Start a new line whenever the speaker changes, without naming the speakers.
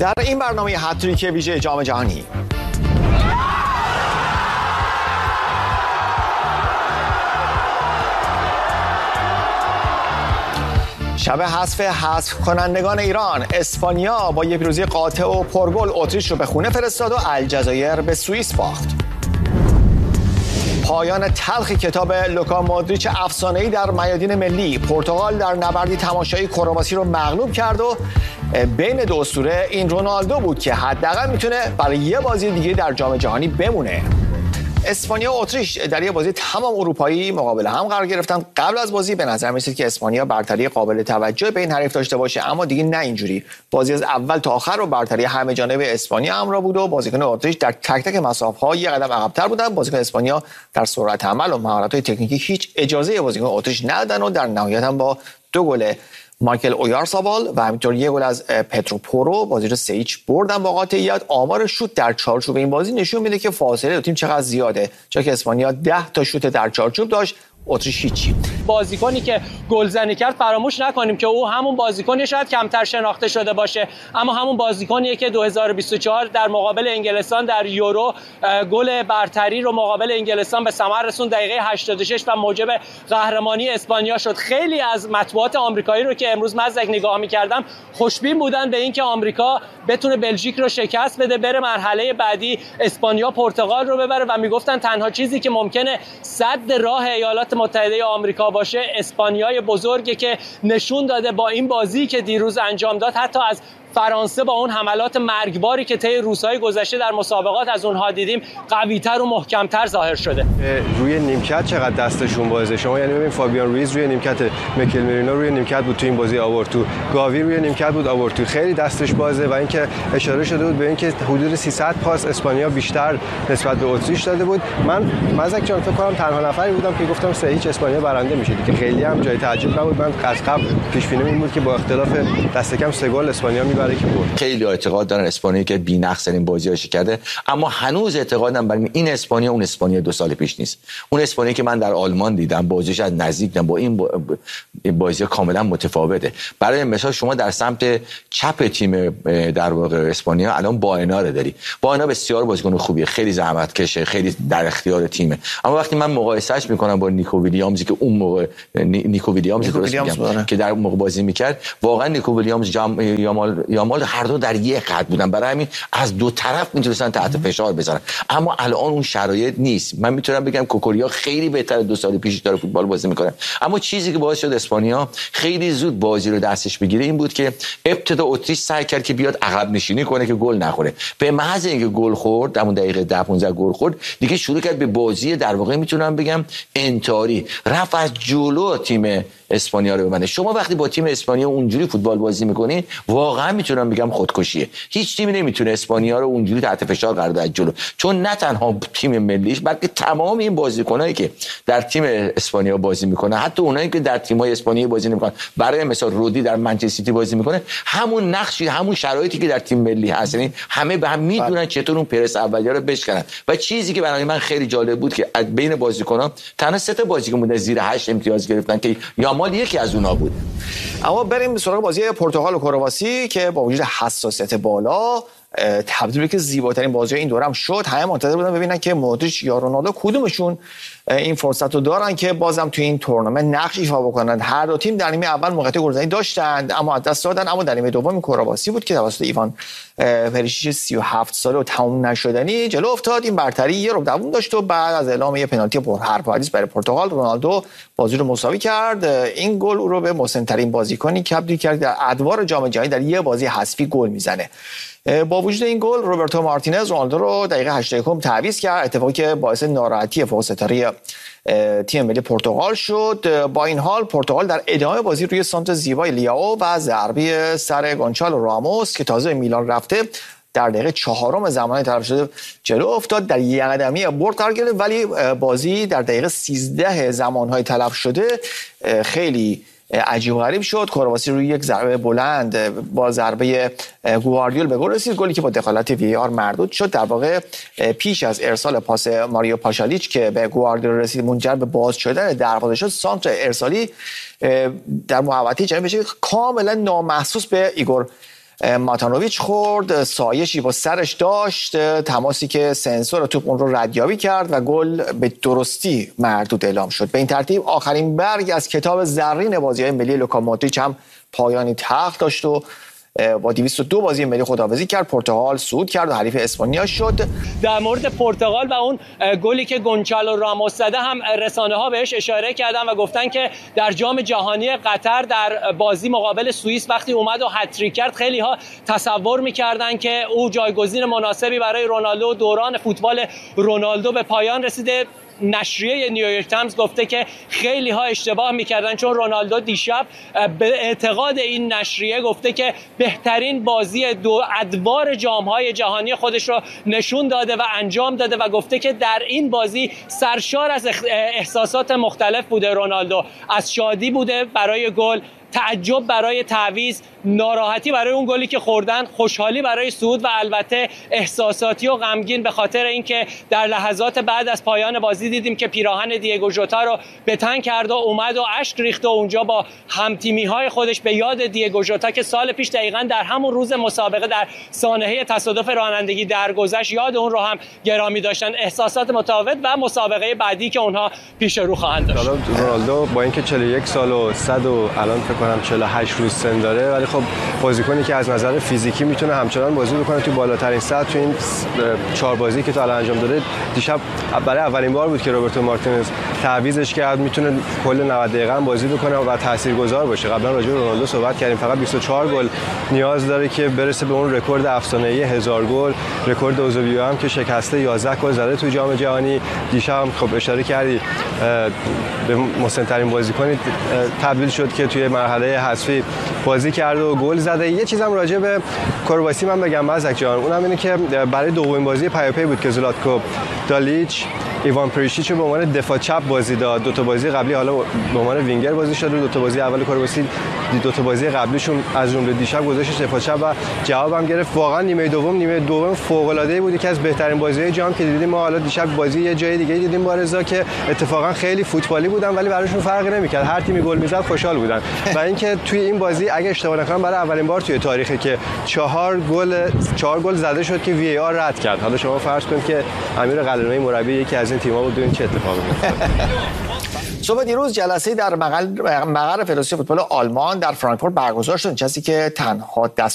در این برنامه هتریک ویژه جام جهانی شب حذف کنندگان ایران، اسپانیا با یک پیروزی قاطع و پرگل اتریش رو به خونه فرستاد و الجزایر به سوئیس باخت. پایان تلخ کتاب لوکا مودریچ افسانه‌ای در میادین ملی، پرتغال در نبردی تماشایی کرواسی رو مغلوب کرد و بین دو اسطوره این رونالدو بود که حداقل میتونه برای یه بازی دیگه در جام جهانی بمونه. اسپانیا و اتریش در یک بازی تمام اروپایی مقابل هم قرار گرفتن. قبل از بازی به نظر می‌رسید که اسپانیا برتری قابل توجه به این حریف داشته باشه، اما دیگه نه اینجوری. بازی از اول تا آخر رو برتری همه جانبه اسپانیا همراه بود و بازیکن اتریش در تک تک مسافه‌ها یک قدم عقب‌تر بودن. بازیکن اسپانیا در سرعت عمل و مهارت‌های تکنیکی هیچ اجازه بازیکن اتریش ندادن و در نهایت هم با 2 گل مایکل اویارسابال و همینطور 1 گل از پترو پورو بازی رو 3-0 بردن با قاطعیت. آمار شوت در چارچوب این بازی نشون میده که فاصله دو تیم چقدر زیاده، چون که اسپانیا 10 تا شوت در چارچوب داشت، اتریش هیچی.
بازیکنی که گلزنی کرد فراموش نکنیم که او همون بازیکنی شاید کمتر شناخته شده باشه، اما همون بازیکنیه که 2024 در مقابل انگلستان در یورو گل برتری رو مقابل انگلستان به ثمر رسوند، دقیقه 86 و موجب قهرمانی اسپانیا شد. خیلی از مطبوعات آمریکایی رو که امروز مزدک نگاه می‌کردم خوشبین بودن به اینکه آمریکا بتونه بلژیک رو شکست بده، بره مرحله بعدی، اسپانیا پرتغال رو ببره و میگفتن تنها چیزی که ممکنه سد راه ایالات متحده آمریکا باشه اسپانیای بزرگی که نشون داده با این بازی که دیروز انجام داد حتی از فرانسه با اون حملات مرگباری که طی روزهای گذشته در مسابقات از اونها دیدیم قوی‌تر و محکم‌تر ظاهر شده.
روی نیمکت چقدر دستشون بازه. شما یعنی ببین فابیان رویز روی نیمکت، میکل مرینا روی نیمکت بود تو این بازی آورد تو، گاوی روی نیمکت بود آورد تو، خیلی دستش بازه و اینکه اشاره شده بود به اینکه حدود 300 پاس اسپانیا بیشتر نسبت به اتریش داده بود. من مزک جان فکر کنم تنها نفری بودم که گفتم 3-0 اسپانیا برنده میشه که خیلی هم جای تعجب نبود. من از قبل پیش بینی این بود که با اختلاف دست کم 3 گل اسپانیا میبره.
خیلی اعتقاد دارن اسپانیا که بی‌نقص این بازی‌هاش کرده، اما هنوز اعتقادم بر این اسپانیا اون اسپانیا 2 سال پیش نیست. اون اسپانیا که من در آلمان دیدم بازیش از نزدیک دیدم با این بازی کاملا متفاوته. برای مثال شما در سمت چپ تیم در واقع اسپانیا الان بانا رو داری. بانا بسیار بازیکن خوبیه، خیلی زحمت کشه، خیلی در اختیار تیمه، اما وقتی من مقایسهش میکنم با نیکو ویلیامزی که اون موقع نیکو ویلیامز که در موقع بازی میکرد، واقعا نیکو ویلیامز یامال هر دو در یک قد بودن، برای همین از دو طرف میتونستن تحت فشار بذارن، اما الان اون شرایط نیست. من میتونم بگم کوکوریا خیلی بهتر 2 سال پیش داره فوتبال بازی میکنه، اما چیزی که باعث شد اسپانیا خیلی زود بازی رو دستش بگیره این بود که ابتدا اتریش سعی کرد که بیاد عقب نشینی کنه که گل نخوره. به محض اینکه گل خورد در اون دقیقه 10 15 گل خورد دیگه شروع کرد به بازی در واقع میتونم بگم انتاری، رفت از جلو تیم اسپانیا رو ببنده. شما وقتی با تیم اسپانیا اونجوری فوتبال بازی میکنین واقعا میتونم بگم خودکشیه. هیچ تیمی نمیتونه اسپانیا رو اونجوری تحت فشار قرار بده جلو، چون نه تنها تیم ملیش بلکه تمام این بازیکنایی که در تیم اسپانیا بازی میکنه، حتی اونایی که در تیم‌های اسپانیایی بازی نمیکنن، برای مثال رودی در منچستر سیتی بازی میکنه، همون نقشی همون شرایطی که در تیم ملی هست، یعنی همه به هم میدونن چطور اون پرس اولیه رو بشکنن. و چیزی که برای من خیلی جالب بود که از بین بازیکنان تنها 3 تا بازیکن بودن زیر 8 امتیاز گرفتن که یامال یکی از اونها بود.
اما بریم سراغ بازی پرتغال و کرواسی که با وجود حساسیت بالا تبدیل به که زیباترین بازی این دوره هم شد. همه منتظر بودن ببینن که مودریچ یا رونالدو کدومشون این فرصت رو دارن که بازم توی این تورنمنت نقش ایفا بکنن. هر دو تیم در نیمه اول موقعیت گلزنی داشتند اما از دست دادن، اما در نیمه دوم کرواسی بود که توسط ایوان پریشیچ 37 ساله و تمام نشدنی جلو افتاد. این برتری یه رو دوام داشت و بعد از اعلام یه پنالتی پرحرف و حدیث برای پرتغال، رونالدو بازی رو مساوی کرد. این گل او رو به مسن‌ترین بازیکنی تبدیل کرد در ادوار جام جهانی در یه بازی حذفی گل میزنه. با وجود این گل روبرتو مارتینز رونالدو رو دقیقه 81 تعویض کرد، اتفاقی که باعث ناراحتی فوق‌العاده تیم ملی پرتغال شد. با این حال پرتغال در ادامه بازی روی سانت زیبای لیاو و ضربه سر گونچالو راموس که تازه میلان رفته در دقیقه 4 زمانی طرف شده جلو افتاد، در یک قدمی برد قرار گرفت، ولی بازی در دقیقه 13 زمانهای تلف شده خیلی عجیب غریب شد. کرواسی روی یک ضربه بلند با ضربه گواردیول به گل رسید، گلی که با دخالت وی آر مردود شد. در واقع پیش از ارسال پاس ماریو پاشالیچ که به گواردیول رسید منجر به باز شدن دروازه شد. سانتر ارسالی در محوطه جریمه بشه کاملا نامحسوس به ایگور ماتانوویچ خورد، سایشی با سرش داشت، تماسی که سنسور توپ اون رو ردیابی کرد و گل به درستی مردود اعلام شد. به این ترتیب آخرین برگ از کتاب زرین بازی‌های ملی لوکا مودریچ هم پایانی تلخ داشت و با 202 بازی ملی خداحافظی کرد. پرتغال صعود کرد و حریف اسپانیا شد.
در مورد پرتغال و اون گلی که گونچالو راموس زده هم رسانه‌ها بهش اشاره کردن و گفتن که در جام جهانی قطر در بازی مقابل سوئیس وقتی اومد و هتریک کرد، خیلی ها تصور می‌کردن که او جایگزین مناسبی برای رونالدو، دوران فوتبال رونالدو به پایان رسیده. نشریه نیویورک تایمز گفته که خیلی ها اشتباه میکردن، چون رونالدو دیشب به اعتقاد این نشریه گفته که بهترین بازی دو ادوار جام‌های جهانی خودش رو نشون داده و انجام داده و گفته که در این بازی سرشار از احساسات مختلف بوده. رونالدو از شادی بوده برای گل، تعجب برای تعویض، ناراحتی برای اون گلی که خوردن، خوشحالی برای صعود و البته احساساتی و غمگین به خاطر اینکه در لحظات بعد از پایان بازی دیدیم که پیراهن دیگو ژوتا رو به تن کرد و اومد و اشک ریخت و اونجا با همتیمی‌های خودش به یاد دیگو ژوتا که سال پیش دقیقاً در همون روز مسابقه در سانحه تصادف رانندگی درگذشت یاد اون رو هم گرامی داشتن. احساسات متفاوت و مسابقه بعدی که اونها پیش رو خواهند داشت.
رونالدو با اینکه 41 سال و 100 و الان فکر کنم 48 روز سن داره، ولی خب بازیکنی که از نظر فیزیکی میتونه همچنان بازی بکنه تو بالاترین سطح. تو این 4 بازی که تا الان انجام داده، دیشب برای اولین بار بود که روبرتو مارتینز تعویضش کرد، میتونه کل 90 دقیقه بازی بکنه و تاثیرگذار باشه. قبلا راجع به رونالدو صحبت کردیم، فقط 24 گل نیاز داره که برسه به اون رکورد افسانه‌ای 1000 گل، رکورد اوزوبیو هم که شکسته 11 گل زده تو جام جهانی. دیشب هم خب اشاره کردی به مسن‌ترین بازیکنی تبدیل شد که توی مرحله حذفی بازی کرده و گل زده. یه چیزم راجع به کرواسی من بگم مزدک جان، اونم اینه که برای دومین بازی پیاپی بود که زلاتکو دالیچ ایوان پریشیچ به عنوان دفاع چپ بازی داد. 2 تا بازی قبلی حالا به عنوان وینگر بازی شد و 2 تا بازی اول کرواسی 2 تا بازی قبلیشون از جمله دیشب گذاشت دفاع چپ و جوابم گرفت. واقعا نیمه دوم فوق العاده بود، یکی از بهترین بازی‌های جام که دیدیم. ما حالا دیشب بازی یه جای دیگه دیدیم با رضا که اتفاقا خیلی فوتبالی بودن ولی براشون فرقی نمی‌کرد، هر تیمی گل می‌زد خوشحال بودن. و اینکه توی این بازی اگه اشتباه نکنم برای اولین بار توی تاریخی که 4 گل زده شد که وی آر رد کرد. حالا شما فرض کنید که امیر قلعه‌نویی مربی یکی از این تیم‌ها بود، ببین چه اتفاقی می‌افتاد.
صبح دیروز جلسه در مقر فدراسیون فوتبال آلمان در فرانکفورت برگزار شد، چیزی که تنها